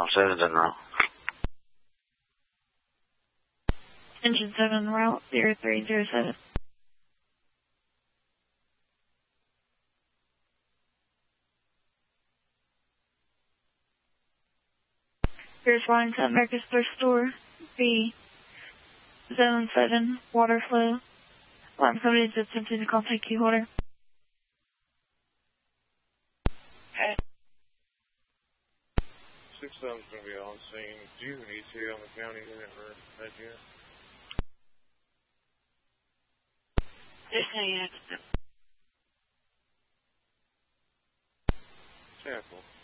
7's en route. Engine 7 route 0307. Here's flying to America's Thrift Store, B, Zone 7, water flow. Alarm code is attempting to contact key holder. Okay. 6-7's going to be on scene. Do you have an ETA on the county unit or that yet? Just saying. Chapel.